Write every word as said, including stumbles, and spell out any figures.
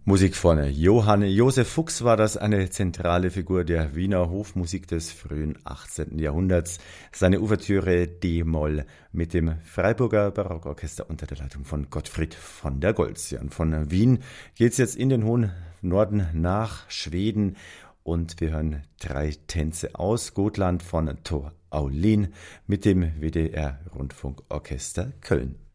Musik von Johann Josef Fuchs war das, eine zentrale Figur der Wiener Hofmusik des frühen achtzehnten. Jahrhunderts. Seine Ouvertüre D-Moll mit dem Freiburger Barockorchester unter der Leitung von Gottfried von der Goltz. Ja, und von Wien geht's jetzt in den hohen Norden nach Schweden und wir hören drei Tänze aus Gotland von Tor Aulin mit dem W D R Rundfunkorchester Köln.